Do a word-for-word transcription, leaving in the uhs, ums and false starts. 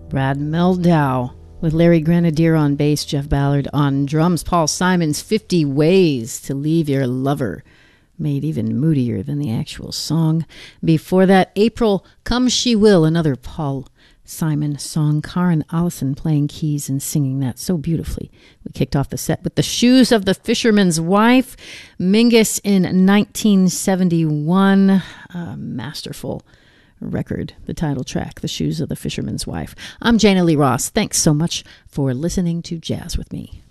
Brad Mehldau with Larry Grenadier on bass, Jeff Ballard on drums, Paul Simon's fifty Ways to Leave Your Lover, made even moodier than the actual song. Before that, April Come She Will, another Paul Simon song. Karen Allison playing keys and singing that so beautifully. We kicked off the set with The Shoes of the Fisherman's Wife, Mingus in nineteen seventy-one, a masterful record, the title track, The Shoes of the Fisherman's Wife. I'm Jana Lee Ross. Thanks so much for listening to Jazz with Me.